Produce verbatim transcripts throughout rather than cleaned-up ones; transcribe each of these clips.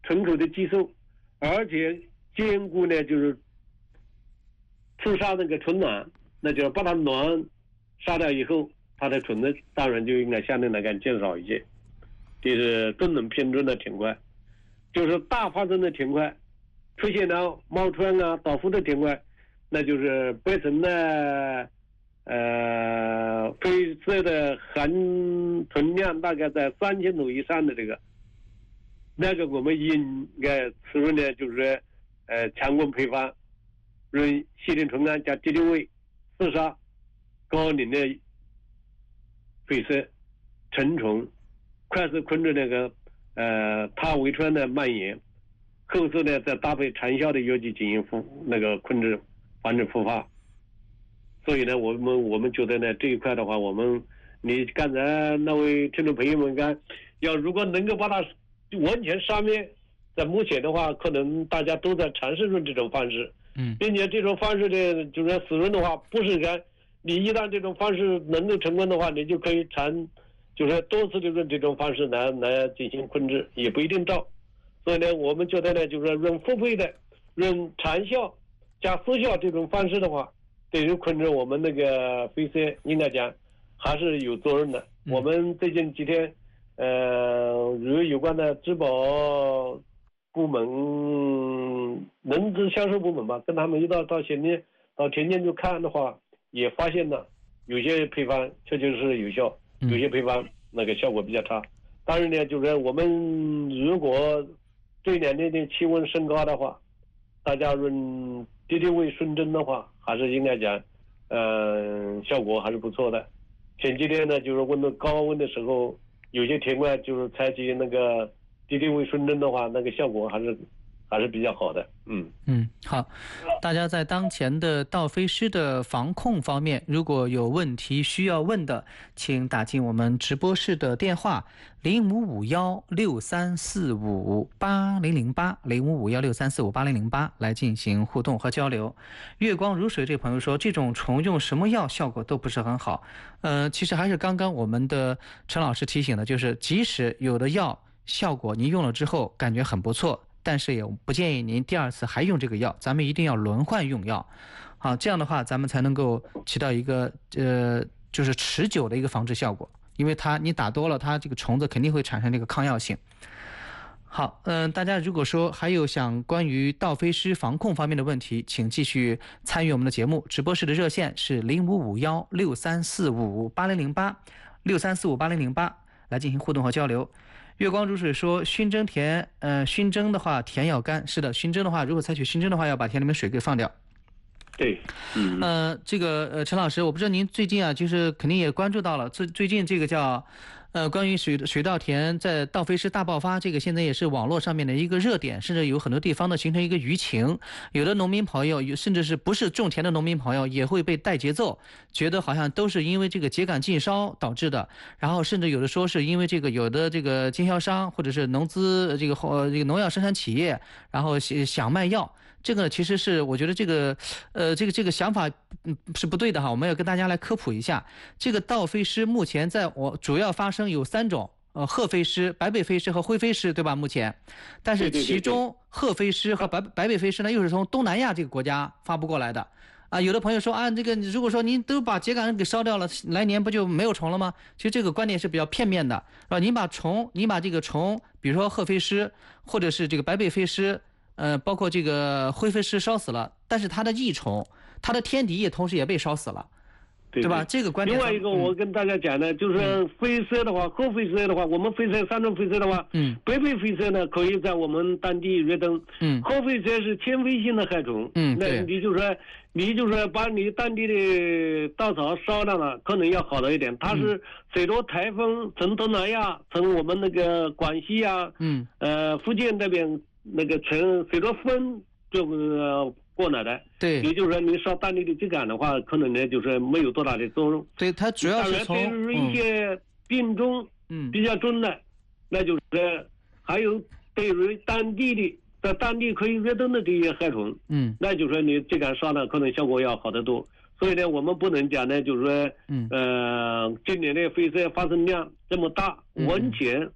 纯口的激素，而且兼顾呢就是刺杀那个纯卵，那就是把它卵杀掉以后，它的纯的当然就应该相对来看减少一些。这是中等偏中的田块，就是大发生的田块出现了冒川啊、倒伏的田块，那就是白层的呃灰色的含存量大概在三千头以上的这个，那个我们应该此论呢就是呃强棍配方，用细磷醇铵加敌敌畏刺杀高磷的灰色成虫，快速控制那个呃它围川的蔓延，后次呢再搭配长效的药剂进行复那个控制，防止复发。所以呢，我们我们觉得呢这一块的话，我们你刚才那位听众朋友们看，要如果能够把它完全杀灭，在目前的话，可能大家都在尝试用这种方式， 嗯， 并且这种方式的就是死人的话，不是干，你一旦这种方式能够成功的话，你就可以长。就是多次的用这种方式来来进行控制，也不一定照。所以呢，我们觉得呢，就是用复配的、用长效加速效这种方式的话，对于控制我们那个飞色，应该讲还是有作用的。嗯、我们最近几天，呃，与有关的质保部门、农资销售部门吧，跟他们一道到田间到田间去看的话，也发现了有些配方确确实实有效。有些配方那个效果比较差，当然呢，就是我们如果这两天的气温升高的话，大家用敌敌畏顺针的话，还是应该讲，呃，效果还是不错的。前几天呢，就是温度高温的时候，有些田块就是采取那个敌敌畏顺针的话，那个效果还是还是比较好的。嗯嗯，好，大家在当前的盗飞虱的防控方面，如果有问题需要问的，请打进我们直播室的电话零五五幺六三四五八零零八零五五幺六三四五八零零八来进行互动和交流。月光如水这朋友说，这种虫用什么药效果都不是很好。呃，其实还是刚刚我们的陈老师提醒的，就是即使有的药效果您用了之后感觉很不错，但是也不建议您第二次还用这个药，咱们一定要轮换用药。好，这样的话咱们才能够起到一个呃就是持久的一个防治效果，因为它你打多了，它这个虫子肯定会产生这个抗药性。好，嗯、呃，大家如果说还有想关于盗飞虱防控方面的问题，请继续参与我们的节目。直播室的热线是零五五幺六三四五八零零八六三四五八零零八来进行互动和交流。月光如水说，熏蒸田，呃，熏蒸的话田要干，是的，熏蒸的话，如果采取熏蒸的话，要把田里面水给放掉。 对，嗯， 呃，这个呃，陈老师，我不知道您最近啊，就是肯定也关注到了，最最近这个叫，呃，关于水水稻田在盗飞虱大爆发，这个现在也是网络上面的一个热点，甚至有很多地方呢形成一个舆情，有的农民朋友，有甚至是不是种田的农民朋友，也会被带节奏，觉得好像都是因为这个秸秆禁烧导致的，然后甚至有的说是因为这个有的这个经销商或者是农资这个呃这个农药生产企业，然后想卖药。这个其实是我觉得这个呃这个这个想法嗯是不对的哈，我们要跟大家来科普一下。这个盗飞虱目前在我主要发生有三种，呃褐飞虱、白背飞虱和灰飞虱，对吧？目前，但是其中褐飞虱和白白背飞虱呢，又是从东南亚这个国家发布过来的。啊，有的朋友说啊，这个如果说您都把秸秆给烧掉了，来年不就没有虫了吗？其实这个观点是比较片面的，是吧？您把虫，您把这个虫，比如说褐飞虱或者是这个白背飞虱。呃，包括这个灰飞虱烧死了，但是它的益虫，它的天敌也同时也被烧死了， 对, 对吧？这个观点。 另外一个，我跟大家讲呢，嗯、就是飞虱的话，褐飞虱的话，我们飞虱三种飞虱的话， 嗯， 白背飞虱呢，可以在我们当地跃登， 嗯， 褐飞虱是迁飞性的害虫， 嗯， 那你就说，你就说把你当地的稻草烧了了，可能要好了一点。它是随着台风从东南亚，从我们那个广西啊， 嗯， 呃，福建那边。那个全随着风就、呃、过来的， 对， 也就是说你烧当地的秸秆的话，可能呢就是没有多大的作用。 对，它主要是从对于一些病种嗯比较重的，嗯、那就是还有对于当地的在当地可以跃登的这些害虫， 嗯， 那就是说你秸秆烧了可能效果要好得多。所以呢，我们不能讲呢，就是说， 嗯， 呃，今年的飞虱发生量这么大， 嗯、 完全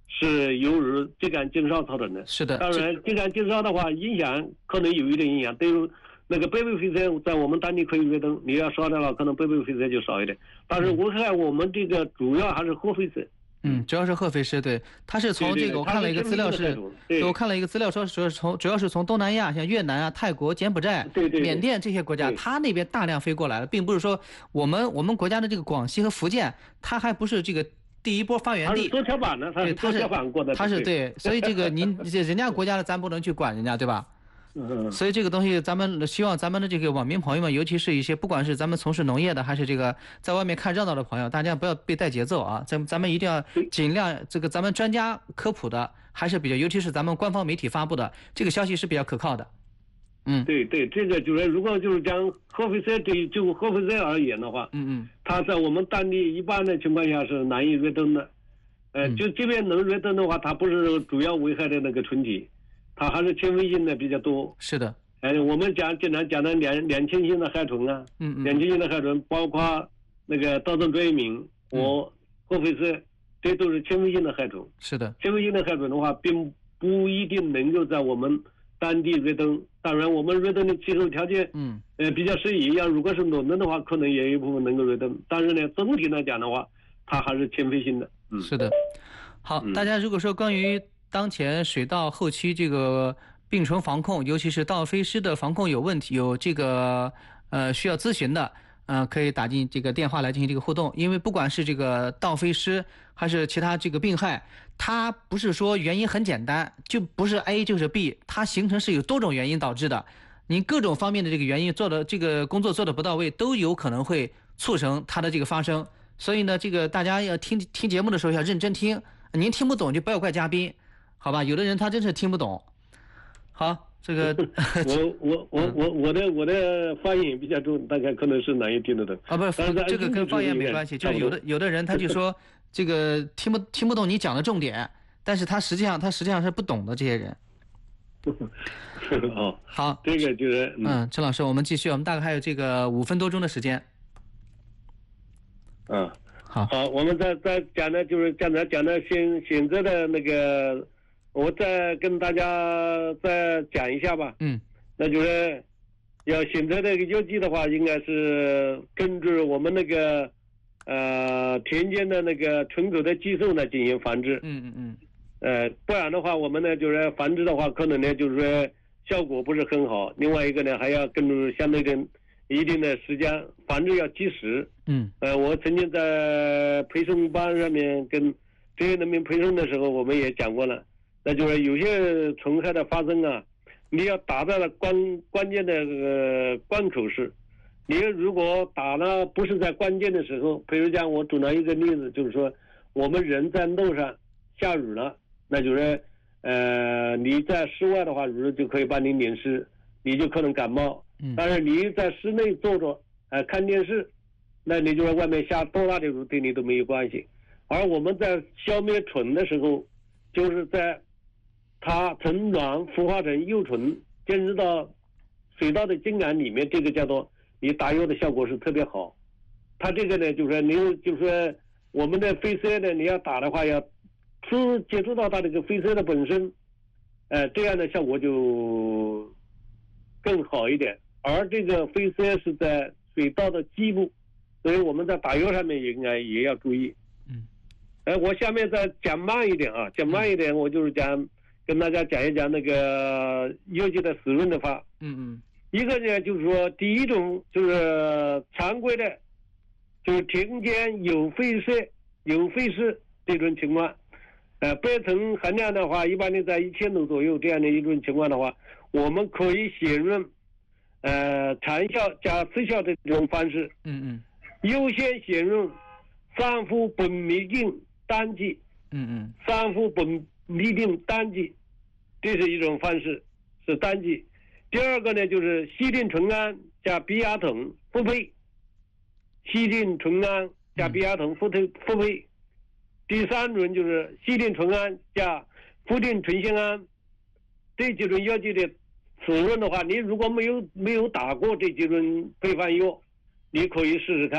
是由于肌酐减少造成的。 是的， 当然肌酐减少的话，影响可能有一点影响，对于那个贝贝飞车在我们当地可以约登，你要刷掉了，可能贝贝飞车就少一点。但是危害我们这个主要还是核飞车。 嗯，主要是核飞狮，对，它是从这个我看了一个资料是， 对我看了一个资料说说从主要是从东南亚，像越南啊、泰国、柬埔寨、 对对缅甸这些国家，它那边大量飞过来了，并不是说我们我们国家的这个广西和福建，它还不是这个第一波发源地。 它是做跳板的，它是做跳板过的。 它是对，所以这个您人家国家的咱不能去管人家，对吧？所以这个东西，咱们希望咱们的这个网民朋友们，尤其是一些不管是咱们从事农业的，还是这个在外面看热闹的朋友，大家不要被带节奏啊！咱咱们一定要尽量这个咱们专家科普的还是比较，尤其是咱们官方媒体发布的这个消息是比较可靠的。嗯， 对对，这个就是如果就是讲核飞车，对就核飞车而言的话， 嗯嗯， 它在我们当地一般的情况下是难以热登的。呃，就这边能热登的话，它不是主要危害的那个春体。它还是轻飞性的比较多。 是的， 哎，我们讲经常讲的两两氢性的害虫啊， 嗯嗯， 两氢性的害虫包括那个稻种锥鸣和核飞车，这都是轻飞性的害虫。 是的， 轻飞性的害虫的话，并不一定能够在我们当地热登。当然，我们热登的气候条件， 嗯， 呃，比较适宜。要如果是暖登的话，可能也有一部分能够热登。但是呢，总体来讲的话，它还是轻飞性的。嗯， 是的。好，大家如果说关于当前水稻后期这个病虫防控，尤其是稻飞虱的防控有问题，有这个呃需要咨询的，呃，可以打进这个电话来进行这个互动。因为不管是这个稻飞虱还是其他这个病害，它不是说原因很简单，就不是 A 就是 B， 它形成是有多种原因导致的。您各种方面的这个原因做的这个工作做的不到位，都有可能会促成它的这个发生。所以呢，这个大家要听听节目的时候要认真听，您听不懂就不要怪嘉宾。好吧，有的人他真是听不懂。好，这个我我我我我的我的发言比较重，大概可能是难以听得懂啊。不是，这个跟方言没关系，就是有的有的人他就说这个听不听不懂你讲的重点，但是他实际上他实际上是不懂的这些人。 哦， 好， 这个就是嗯，陈老师，我们继续，我们大概还有这个五分多钟的时间。 嗯， 好， 好，我们再再讲的就是刚才讲的选选择的那个。我再跟大家再讲一下吧。 嗯， 那就是要选择这个有机的话，应该是根据我们那个呃田间的那个纯狗的激素呢进行繁殖。 嗯嗯嗯。 呃，不然的话，我们呢就是繁殖的话，可能呢就是说效果不是很好。另外一个呢，还要根据相对的一定的时间繁殖要及时。 嗯。 呃，我曾经在培训班上面跟这些人民培训的时候，我们也讲过了。那就是有些虫害的发生啊，你要打在了关关键的呃关口时，你如果打了不是在关键的时候，比如讲我举了一个例子，就是说我们人在路上下雨了，那就是呃你在室外的话，雨就可以把你淋湿，你就可能感冒。但是你在室内坐着呃看电视，那你就在外面下多大的雨对你都没有关系。而我们在消灭虫的时候，就是在它从卵孵化成幼虫进入到水稻的茎秆里面，这个叫做你打药的效果是特别好。它这个呢，就是说你就是说我们的飞虱呢，你要打的话要是接触到它这个飞虱的本身，呃，这样的效果就更好一点。而这个飞虱是在水稻的基部，所以我们在打药上面也应该也要注意。 嗯， 哎，我下面再讲慢一点啊，讲慢一点，我就是讲。跟大家讲一讲那个有机的使用的话， 嗯嗯， 一个呢就是说，第一种就是常规的，就是田间有飞虱、有飞虱这种情况，呃，白层含量的话，一般的在一千度左右这样的一种情况的话，我们可以选用呃长效加次效的这种方式， 嗯嗯， 优先选用三伏苯灭定单剂， 嗯嗯， 三伏苯灭定单剂。这是一种方式，是单剂。第二个呢，就是西定醇胺加吡亚酮复配，西定醇胺加吡亚酮复配复配。第三种就是西定醇胺加复定醇酰胺。这几种药剂的使用的话，你如果没有没有打过这几种配方药，你可以试试看。你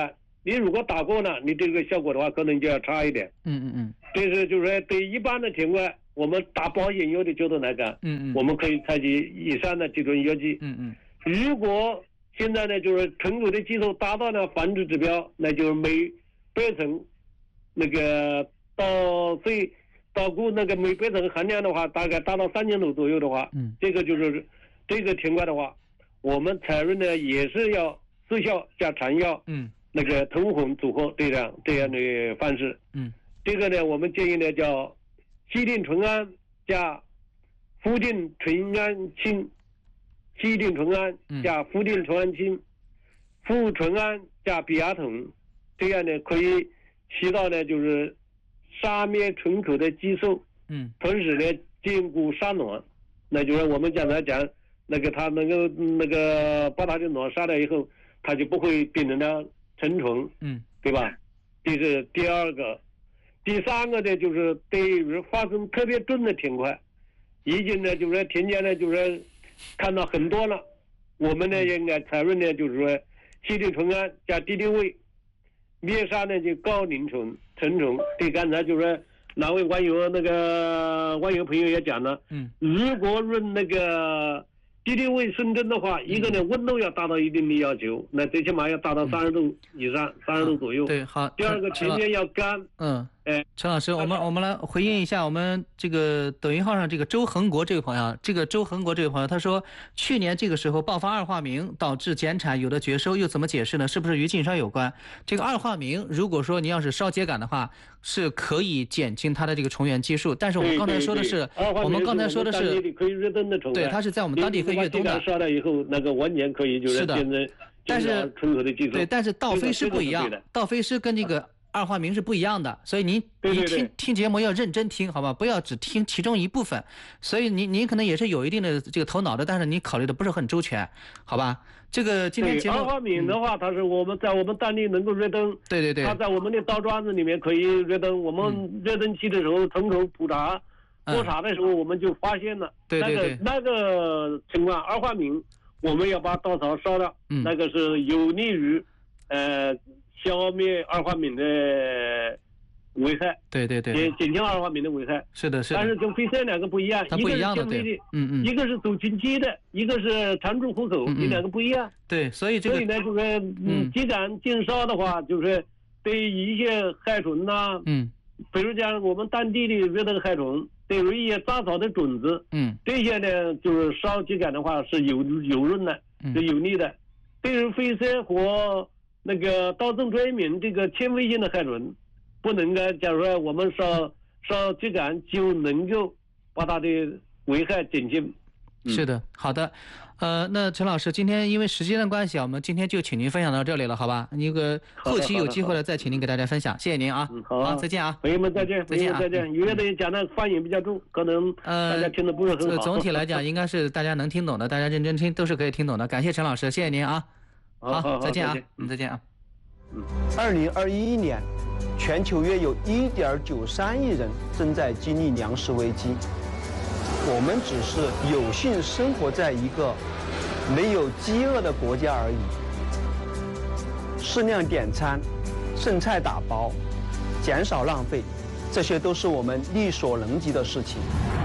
你如果打过了，你这个效果的话可能就要差一点。 嗯嗯嗯。 这是就是说对一般的情况，我们打保险药的角度来讲， 嗯嗯， 我们可以采取以上的几种药剂。 嗯嗯。 如果现在呢，就是纯口的激素达到了繁殖指标，那就是每百层那个到肺到骨那个每百层含量的话，大概达到三千多左右的话， 嗯， 这个就是这个情况的话，我们采用呢也是要速效加长药， 嗯， 那个同混组合这样这样的方式。 嗯， 这个呢，我们建议呢叫西定醇胺加夫定醇胺氢，西定醇胺加夫定醇胺氢，富醇胺加比亚酮，这样呢可以起到呢就是杀灭唇口的激素， 嗯， 同时呢兼顾杀卵，那就是我们讲来讲，那个它能够那个把它的卵杀了以后，它就不会变成了成虫， 嗯， 对吧？这是第二个。第三个呢，就是对于发生特别重的情况，已经呢就是听见呢就是看到很多了，我们呢应该采用呢就是说西定醇胺加敌敌畏，灭杀呢就高龄虫成虫。对，刚才就是说哪位网友那个网友朋友也讲了， 嗯， 如果论那个敌敌畏生症的话，一个呢温度要达到一定的要求，那最起码要达到三十度以上，三十度左右。 对，好。 第二个前面要干。 嗯， 哎， 陈老师，我们我们来回应一下我们这个抖音号上这个周恒国这位朋友，这个周恒国这位朋友他说，去年这个时候爆发二化名，导致减产，有的绝收，又怎么解释呢？是不是与禁烧有关？这个二化名，如果说你要是烧秸秆的话，是可以减轻它的这个虫源基数，但是我们刚才说的是，我们刚才说的是可以越冬的虫， 对，它是在我们当地可以越冬的。 烧了以后，那个完全可以就是变成， 但是纯口的技术。 对，但是倒飞狮不一样，倒飞狮跟这个二化名是不一样的，所以您您听听节目要认真听，好吧？不要只听其中一部分。所以您您可能也是有一定的这个头脑的，但是你考虑的不是很周全，好吧？这个今天节目二化名的话，它是我们在我们当地能够热灯， 对对对， 它在我们的刀桩子里面可以热灯。我们热灯期的时候，从头普查播查的时候，我们就发现了， 对对对， 那个那个情况，二化名我们要把稻草烧了， 嗯， 那个是有利于呃消灭二化名的危害， 对对对， 减减轻二化名的危害。 是的，是的。 但是跟飞塞两个不一样， 它不一样的，对，嗯嗯， 一个是走经济的，一个是常住户口，这两个不一样。 对，所以这个， 所以呢，就是嗯，秸秆禁烧的话，就是对于一些害虫呐， 嗯， 比如讲我们当地的热带害虫，对于一些杂草的种子， 嗯， 这些呢，就是烧秸秆的话是有有润的，是有利的。对于飞塞和那个刀针锥敏这个纤维性的害虫，不能够，假如说我们烧烧秸秆就能够把它的危害减轻。 嗯、是的，好的，呃，那陈老师，今天因为时间的关系啊，我们今天就请您分享到这里了，好吧？那个后期有机会了再请您给大家分享，谢谢您啊。 嗯，好，好， 再见啊， 朋友们再见， 再见啊， 再见。有些人讲的发音比较重，可能大家听得不是很好。 呃，总体来讲应该是大家能听懂的，大家认真听都是可以听懂的。感谢陈老师，谢谢您啊。 好，好， 再见啊， 嗯， 再见啊。 嗯，二零二一年，全球约有一点九三亿人正在经历粮食危机。我们只是有幸生活在一个没有饥饿的国家而已。适量点餐，剩菜打包，减少浪费，这些都是我们力所能及的事情。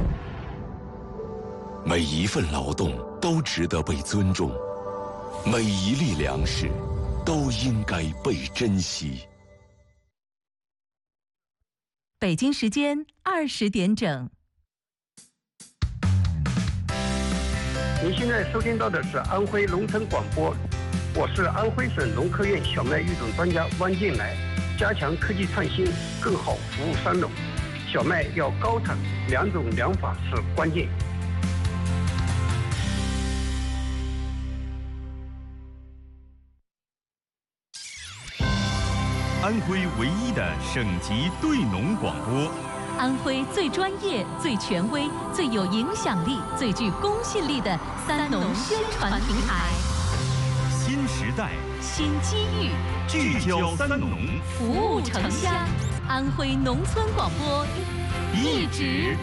每一份劳动都值得被尊重，每一粒粮食都应该被珍惜。 北京时间二十点整。 您现在收听到的是安徽农村广播，我是安徽省农科院小麦育种专家汪进来。加强科技创新，更好服务三农。小麦要高产，两种粮法是关键。 安徽唯一的省级对农广播， 安徽最专业、最权威、最有影响力、最具公信力的三农宣传平台。 新时代， 新机遇， 聚焦三农， 服务城乡。安徽农村广播，一直